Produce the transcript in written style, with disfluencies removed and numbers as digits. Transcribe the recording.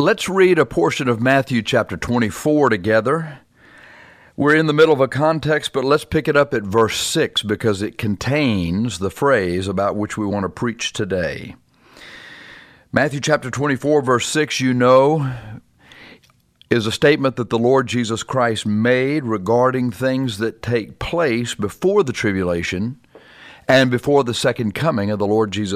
Let's read a portion of Matthew chapter 24 together. We're in the middle of a context, but let's pick it up at verse 6 because it contains the phrase about which we want to preach today. Matthew chapter 24, verse 6, is a statement that the Lord Jesus Christ made regarding things that take place before the tribulation and before the second coming of the Lord Jesus